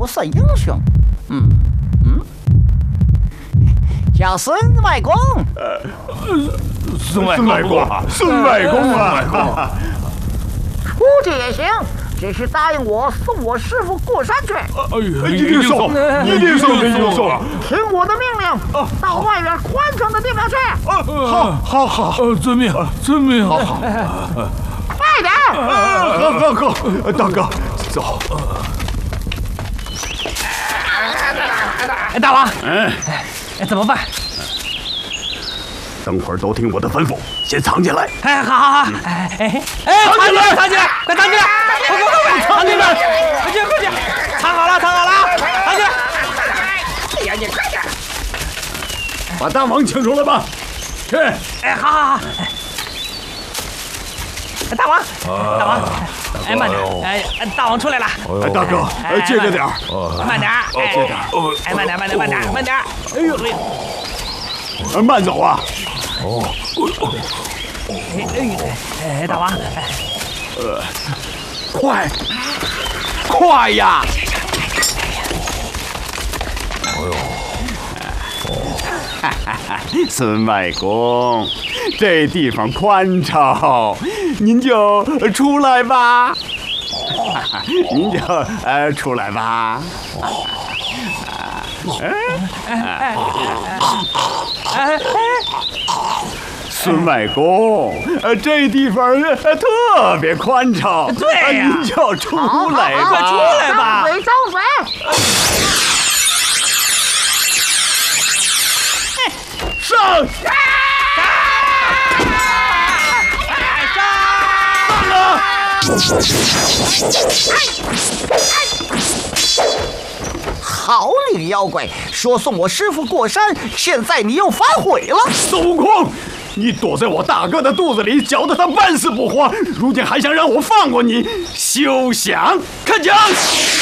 不算英雄。叫孙外公。 孙外公啊！ 出去也行，只是答应我送我师傅过山去。 一定送！ 听我的命令，到外面宽敞的地方去。 好，遵命。好， 快点！ 好，大哥，走。 大王，怎么办？ 等会儿都听我的吩咐，先藏起来。 好，藏起来，快藏起来！快，藏起来！快去，藏好了，藏起来！哎呀，你快点！ 把大王请出来吧。去。 好。大王，慢点！大王出来了。 大哥，接着点。 慢点！接点。慢点！哎呦嘿！ 慢走啊！ 大王， 快呀！孙外公，这地方宽敞，您就出来吧。孙外公，这地方特别宽敞， 对呀， 您就出来吧， 快出来吧！ 招水！ 上！ 好你个妖怪，说送我师傅过山，现在你又反悔了。 孙悟空，你躲在我大哥的肚子里，搅得他半死不活，如今还想让我放过你，休想！看讲！